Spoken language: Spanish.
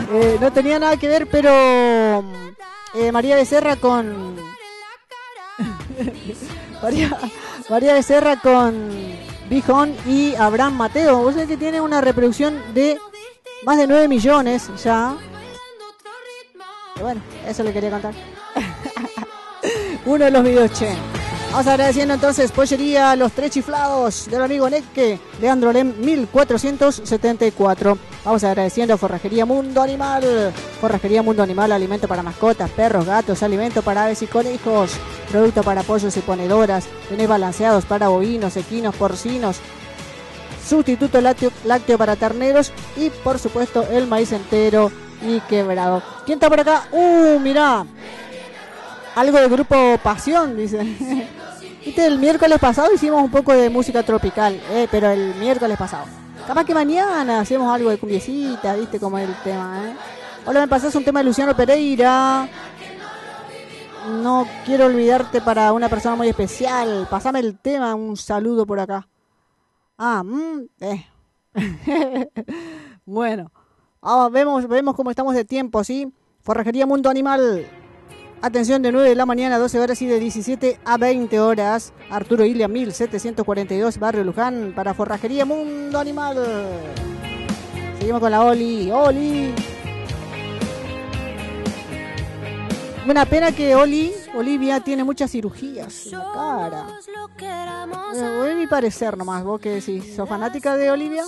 No tenía nada que ver, pero María Becerra con María Becerra con Bijón y Abraham Mateo. Vos sabés que tiene una reproducción de más de 9 millones ya. Y bueno, eso le quería contar. Uno de los videos, che. Vamos agradeciendo entonces Pollería Los Tres Chiflados del amigo Neque, Leandro Lem 1474. Vamos agradeciendo a Forrajería Mundo Animal. Forrajería Mundo Animal, alimento para mascotas, perros, gatos, alimento para aves y conejos, producto para pollos y ponedoras, tenés balanceados para bovinos, equinos, porcinos, sustituto lácteo para terneros y por supuesto el maíz entero y quebrado. ¿Quién está por acá? Mirá. Algo de Grupo Pasión, dice. Viste, el miércoles pasado hicimos un poco de música tropical, pero el miércoles pasado. Capaz que mañana hacemos algo de cumbiecita, viste cómo es el tema, Hola, me pasás un tema de Luciano Pereira. No quiero olvidarte para una persona muy especial. Pasame el tema, un saludo por acá. Bueno, vemos cómo estamos de tiempo, ¿sí? Forrajería Mundo Animal. Atención, de 9 de la mañana a 12 horas y de 17 a 20 horas. Arturo Ilia 1742, Barrio Luján, para Forrajería Mundo Animal. Seguimos con la Oli. Una pena que Olivia tiene muchas cirugías en la cara. Voy a mi parecer nomás, vos que decís, ¿sos fanática de Olivia?